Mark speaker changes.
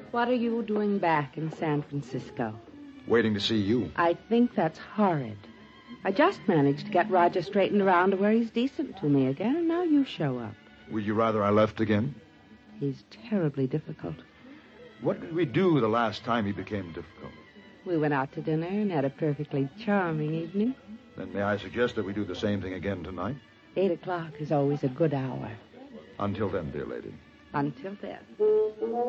Speaker 1: What are you doing back in San Francisco?
Speaker 2: Waiting to see you.
Speaker 1: I think that's horrid. I just managed to get Roger straightened around to where he's decent to me again, and now you show up.
Speaker 2: Would you rather I left again?
Speaker 1: He's terribly difficult.
Speaker 2: What did we do the last time he became difficult?
Speaker 1: We went out to dinner and had a perfectly charming evening.
Speaker 2: Then may I suggest that we do the same thing again tonight?
Speaker 1: 8 o'clock is always a good hour.
Speaker 2: Until then, dear lady.
Speaker 1: Until then.